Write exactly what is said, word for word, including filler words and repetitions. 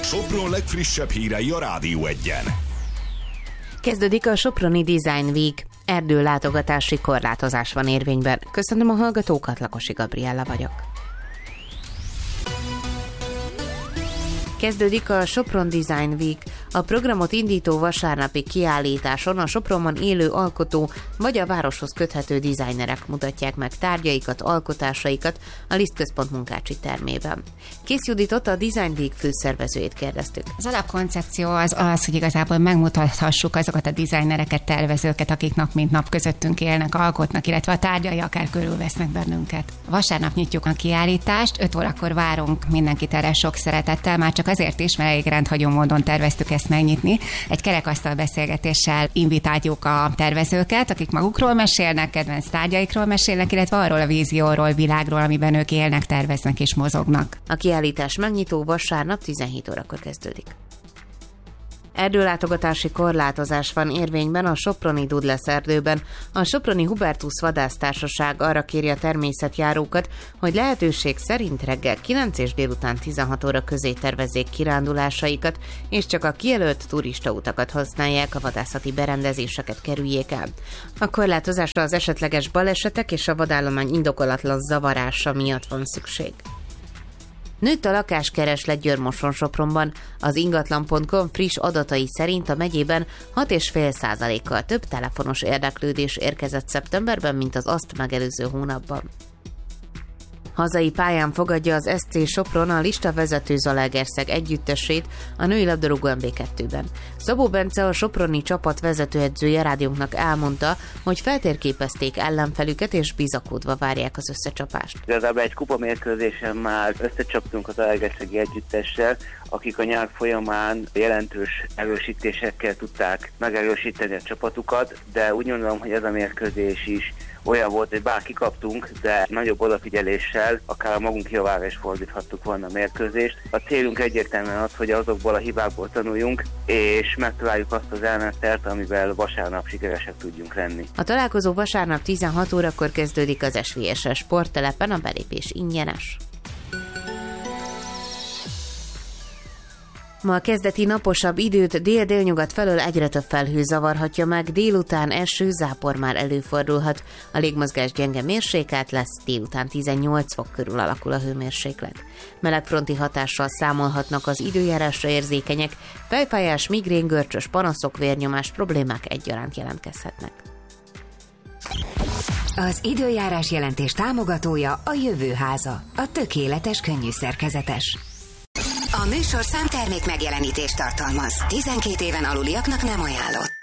Sopron legfrissebb hírei a Rádió Egyen. Kezdődik a Soproni Design Week. Erdőlátogatási korlátozás van érvényben. Köszönöm a hallgatókat, Lakosi Gabriella vagyok. Kezdődik a Sopron Design Week. A programot indító vasárnapi kiállításon a Sopronban élő alkotó vagy a városhoz köthető dizájnerek mutatják meg tárgyaikat, alkotásaikat a Liszt Központ munkácsi termében. Kész Juditot, a Design Week főszervezőjét kérdeztük. Az alapkoncepció az az, hogy igazából megmutathassuk azokat a dizájnereket, tervezőket, akik nap mint nap közöttünk élnek, alkotnak, illetve a tárgyai akár körülvesznek bennünket. Vasárnap nyitjuk a kiállítást, öt órakor várunk mindenkit erre sok szeretettel, már csak azért is, mert elég rendhagyó módon terveztük ezt megnyitni. Egy kerekasztal beszélgetéssel invitáljuk a tervezőket, akik magukról mesélnek, kedvenc tárgyaikról mesélnek, illetve arról a vízióról, világról, amiben ők élnek, terveznek és mozognak. A kiállítás megnyitó vasárnap tizenhét órakor kezdődik. Erdőlátogatási korlátozás van érvényben a soproni Dudlesz erdőben. A soproni Hubertus Vadásztársaság arra kéri a természetjárókat, hogy lehetőség szerint reggel kilenc és délután tizenhat óra közé tervezzék kirándulásaikat, és csak a kijelölt turistautakat használják, a vadászati berendezéseket kerüljék el. A korlátozásra az esetleges balesetek és a vadállomány indokolatlan zavarása miatt van szükség. Nőtt a lakáskereslet Győr-Moson-Sopronban. Az ingatlan pont com friss adatai szerint a megyében hat egész öt százalékkal több telefonos érdeklődés érkezett szeptemberben, mint az azt megelőző hónapban. Hazai pályán fogadja az es cé Sopron a listavezető Zalaegerszeg együttesét a női labdarúgó em bé kettőben. Szabó Bence, a soproni csapat vezetőedzője rádiónknak elmondta, hogy feltérképezték ellenfelüket és bizakodva várják az összecsapást. Igazából egy kupamérkőzésen már összecsaptunk az Zalaegerszegi együttessel, akik a nyár folyamán jelentős erősítésekkel tudták megerősíteni a csapatukat, de úgy gondolom, hogy ez a mérkőzés is olyan volt, hogy bár kikaptunk, de nagyobb odafigyeléssel akár a magunk javára is fordíthattuk volna a mérkőzést. A célunk egyértelműen az, hogy azokból a hibákból tanuljunk, és megtaláljuk azt az ellenfelet, amivel vasárnap sikeresek tudjunk lenni. A találkozó vasárnap tizenhat órakor kezdődik az es vé es es sporttelepen, a belépés ingyenes. Ma a kezdeti naposabb időt dél-délnyugat felől egyre több felhő zavarhatja meg, délután eső, zápor már előfordulhat. A légmozgás gyenge mérsékelt lesz, délután tizennyolc fok körül alakul a hőmérséklet. Melegfronti hatással számolhatnak az időjárásra érzékenyek, fejfájás, migrén, görcsös panaszok, vérnyomás problémák egyaránt jelentkezhetnek. Az időjárás jelentés támogatója a Jövőháza, a tökéletes könnyű szerkezetes. A műsorszám termék megjelenítést tartalmaz. tizenkét éven aluliaknak nem ajánlott.